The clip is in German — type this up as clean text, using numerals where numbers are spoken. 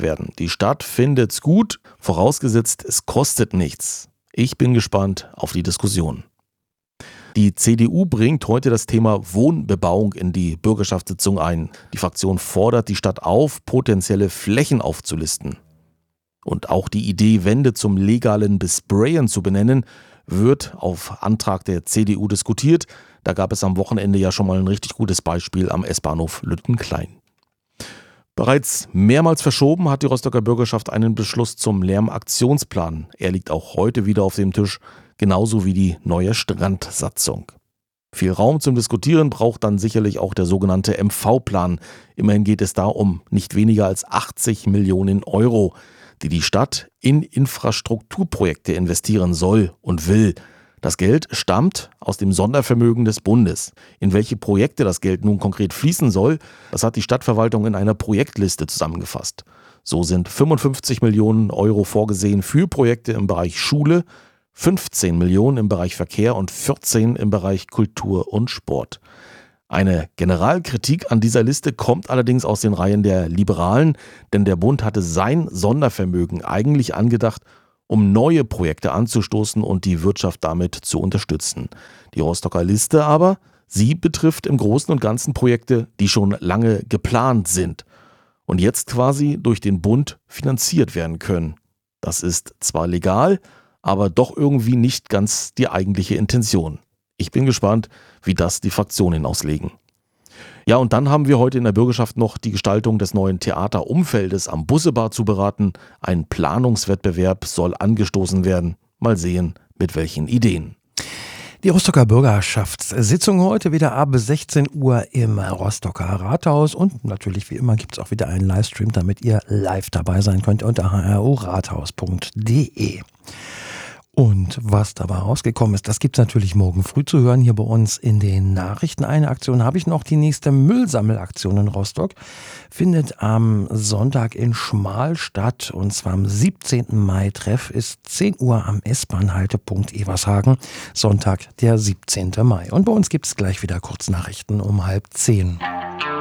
werden. Die Stadt findet's gut, vorausgesetzt es kostet nichts. Ich bin gespannt auf die Diskussion. Die CDU bringt heute das Thema Wohnbebauung in die Bürgerschaftssitzung ein. Die Fraktion fordert die Stadt auf, potenzielle Flächen aufzulisten. Und auch die Idee, Wände zum legalen Besprayen zu benennen, wird auf Antrag der CDU diskutiert. Da gab es am Wochenende ja schon mal ein richtig gutes Beispiel am S-Bahnhof Lüttenklein. Bereits mehrmals verschoben hat die Rostocker Bürgerschaft einen Beschluss zum Lärmaktionsplan. Er liegt auch heute wieder auf dem Tisch, genauso wie die neue Strandsatzung. Viel Raum zum Diskutieren braucht dann sicherlich auch der sogenannte MV-Plan. Immerhin geht es da um nicht weniger als 80 Millionen Euro, die die Stadt in Infrastrukturprojekte investieren soll und will. Das Geld stammt aus dem Sondervermögen des Bundes. In welche Projekte das Geld nun konkret fließen soll, das hat die Stadtverwaltung in einer Projektliste zusammengefasst. So sind 55 Millionen Euro vorgesehen für Projekte im Bereich Schule, 15 Millionen im Bereich Verkehr und 14 im Bereich Kultur und Sport. Eine Generalkritik an dieser Liste kommt allerdings aus den Reihen der Liberalen, denn der Bund hatte sein Sondervermögen eigentlich angedacht, um neue Projekte anzustoßen und die Wirtschaft damit zu unterstützen. Die Rostocker Liste aber, sie betrifft im Großen und Ganzen Projekte, die schon lange geplant sind und jetzt quasi durch den Bund finanziert werden können. Das ist zwar legal, aber doch irgendwie nicht ganz die eigentliche Intention. Ich bin gespannt, wie das die Fraktionen auslegen. Ja, und dann haben wir heute in der Bürgerschaft noch die Gestaltung des neuen Theaterumfeldes am Bussebad zu beraten. Ein Planungswettbewerb soll angestoßen werden. Mal sehen, mit welchen Ideen. Die Rostocker Bürgerschaftssitzung heute wieder ab 16 Uhr im Rostocker Rathaus und natürlich wie immer gibt es auch wieder einen Livestream, damit ihr live dabei sein könnt unter hrorathaus.de. Und was dabei rausgekommen ist, das gibt es natürlich morgen früh zu hören hier bei uns in den Nachrichten. Eine Aktion habe ich noch, die nächste Müllsammelaktion in Rostock findet am Sonntag in Schmal statt und zwar am 17. Mai. Treff ist 10 Uhr am S-Bahn-Haltepunkt Evershagen, Sonntag der 17. Mai. Und bei uns gibt es gleich wieder Kurznachrichten um 9:30.